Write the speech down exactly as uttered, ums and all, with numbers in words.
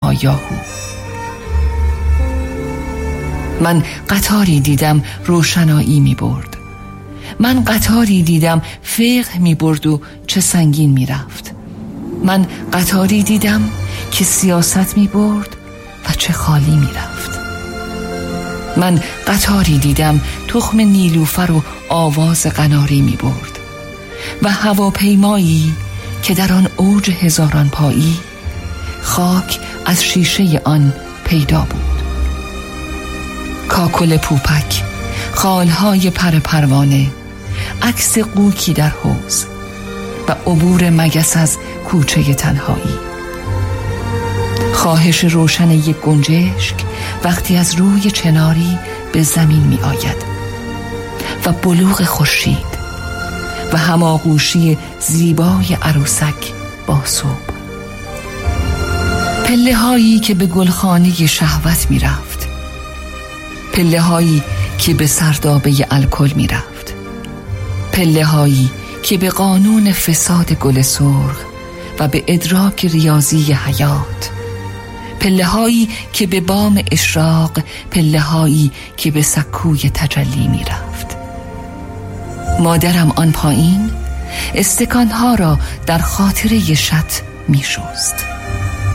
یاهو. من قطاری دیدم روشنایی می برد. من قطاری دیدم فقه می برد و چه سنگین می رفت. من قطاری دیدم که سیاست می برد و چه خالی می رفت. من قطاری دیدم تخم نیلوفر و آواز قناری می برد و هواپیمایی که در آن اوج هزاران پایی خاک از شیشه آن پیدا بود. کاکل پوپک، خالهای پر پروانه، عکس قوکی در حوض و عبور مگس از کوچه تنهایی. خواهش روشن یک گنجشک وقتی از روی چناری به زمین می آید و بلوغ خورشید و هماغوشی زیبای عروسک با صبح. پله هایی که به گلخانه شهوت می رفت، پله هایی که به سردابه الکل می رفت، پله هایی که به قانون فساد گل سرخ و به ادراک ریاضی حیات، پله هایی که به بام اشراق، پله هایی که به سکوی تجلی می رفت. مادرم آن پایین استکان ها را در خاطره شط می شست.